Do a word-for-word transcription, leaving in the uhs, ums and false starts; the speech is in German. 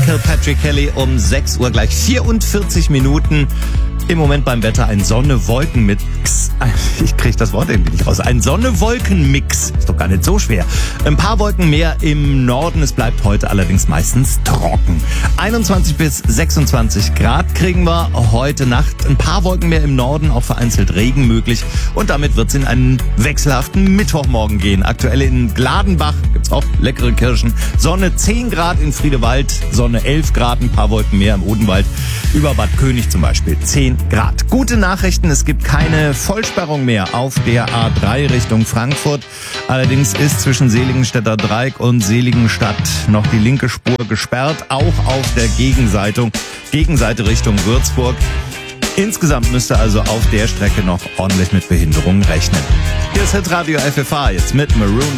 Michael Patrick Kelly um sechs Uhr gleich vierundvierzig Minuten. Im Moment beim Wetter ein Sonne-Wolken-Mix. Ich kriege das Wort irgendwie nicht raus. Ein Sonne-Wolken-Mix. Ist doch gar nicht so schwer. Ein paar Wolken mehr im Norden. Es bleibt heute allerdings meistens trocken. einundzwanzig bis sechsundzwanzig Grad kriegen wir heute Nacht. Ein paar Wolken mehr im Norden, auch vereinzelt Regen möglich. Und damit wird es in einen wechselhaften Mittwochmorgen gehen. Aktuell in Gladenbach gibt's auch leckere Kirschen. Sonne zehn Grad in Friedewald. Sonne elf Grad, ein paar Wolken mehr im Odenwald. Über Bad König zum Beispiel zehn Grad. Gute Nachrichten, es gibt keine Vollsperrung mehr auf der A drei Richtung Frankfurt. Allerdings ist zwischen Seligenstädter Dreieck und Seligenstadt noch die linke Spur gesperrt, auch auf der Gegenseite, Gegenseite Richtung Würzburg. Insgesamt müsste also auf der Strecke noch ordentlich mit Behinderungen rechnen. Hier ist Hitradio F F H jetzt mit Maroon